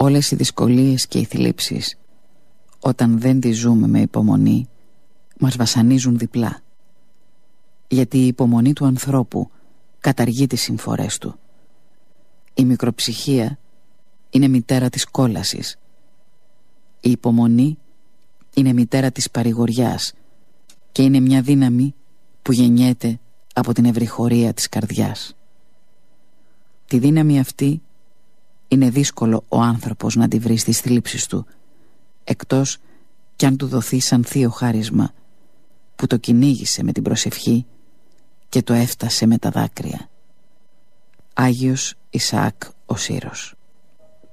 Όλες οι δυσκολίες και οι θλίψεις, όταν δεν τις ζούμε με υπομονή, μας βασανίζουν διπλά. Γιατί η υπομονή του ανθρώπου καταργεί τις συμφορές του. Η μικροψυχία είναι μητέρα της κόλασης. Η υπομονή είναι μητέρα της παρηγοριάς και είναι μια δύναμη που γεννιέται από την ευρυχωρία της καρδιάς. Τη δύναμη αυτή είναι δύσκολο ο άνθρωπος να τη βρει στις θλίψεις του, εκτός κι αν του δοθεί σαν θείο χάρισμα που το κυνήγησε με την προσευχή και το έφτασε με τα δάκρυα. Άγιος Ισαάκ ο Σύρος.